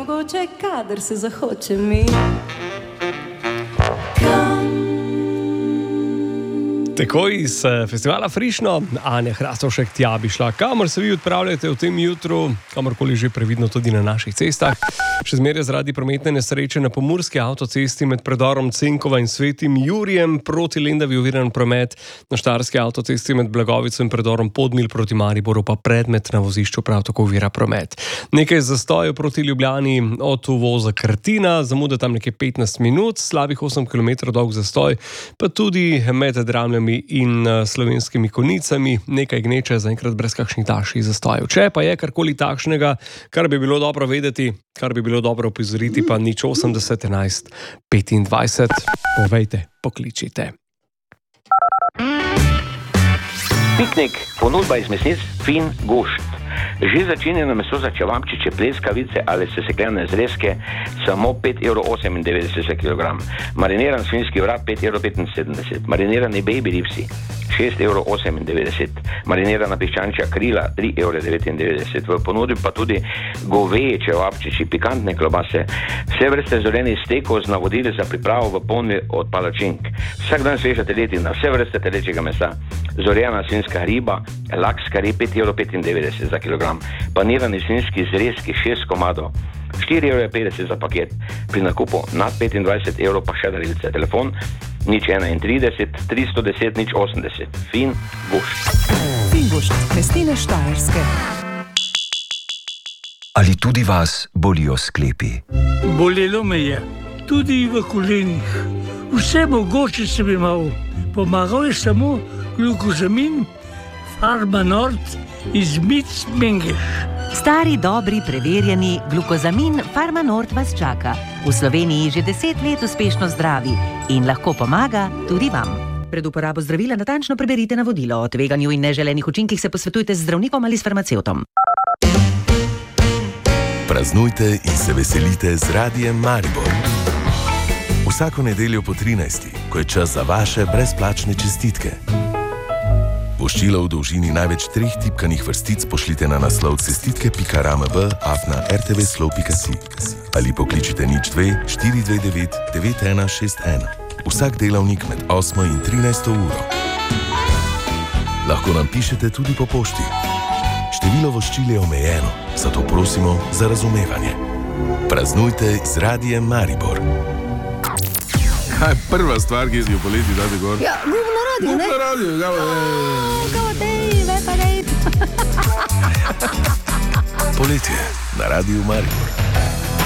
mogoče, kadar se zahoče mi. Takoj iz festivala Frišno, Anja Hrastovšek tja bi šla. Kamor se vi odpravljate v tem jutru, kamorkoli že previdno tudi na naših cestah. Še zmeraj zaradi prometne nesreče na pomurski avtocesti med predorom Cenkova in Svetim Jurijem proti Lendavi oviran promet, na štajerski avtocesti med Blagovico in predorom Podmilj proti Mariboru pa predmet na vozišču prav tako ovira promet. Nekaj zastojev proti Ljubljani od uvoza Krtina, zamuda tam nekaj 15 minut, slabih 8 km dolg zastoj, pa tudi med Dramljami in Slovenskimi Konjicami, nekaj gneče, zaenkrat brez kakšnih daljših zastojev. Če pa je karkoli takšnega, kar bi bilo dobro vedeti, kar bi bilo dobro opozoriti, pa 080 11 25, povejte, pokličite. Piknik, ponudba iz mesnic Fin Gošt. Že začinjeno meso za čevapčiče, pleskavice ali sesekljene zrezke, samo 5,98 € za kilogram. Mariniran svinjski vrat 5,75 €, marinirani baby ribsi 6,98 €, marinirana piščančja krila 3,99 €. V ponudbi pa tudi goveje čevapčiči, pikantne klobase, vse vrste zorenih stekov z navodili za pripravo v ponudbi od palačink. Vsak dan sveža teletina, vse vrste telečjega mesa, zorjena svinjska riba, laks kari 5,95 € za kilogram, panirani svinjski zrezki 6 komadov, 4,50 € za paket. Pri nakupu nad 25 € pa še darilce. Telefon 031 310 080. Fin Gošt. Fin Gošt, mesnine Štajerske. Ali tudi vas bolijo sklepi? Bolelo me je, tudi v kolenih. Vse mogoče sem imel. Pomagal je samo glukozamin Farmanort iz Mic Mengeš. Stari, dobri, preverjeni glukozamin Farmanort vas čaka. V Sloveniji že 10 let uspešno zdravi in lahko pomaga tudi vam. Pred uporabo zdravila natančno preberite navodilo. O tveganju in neželenih učinkih se posvetujte z zdravnikom ali s farmacevtom. Praznujte in se veselite z Radiem Maribor. Vsako nedeljo po 13. ko je čas za vaše brezplačne čestitke. Voščilo v dolžini največ 3 tipkanih vrstic pošljite na naslov cestitke.ramb@rtvslow.si ali pokličite 02 429 9161. Vsak delavnik med 8 in 13 uro. Lahko nam pišete tudi po pošti. Število voščil je omejeno, zato prosimo za razumevanje. Praznujte z Radiem Maribor. Kaj je prva stvar, ki si jo poleti dati gor? Ja, gub na radiju, ne? Gub na radiju, Poletje na Radiu Maribor.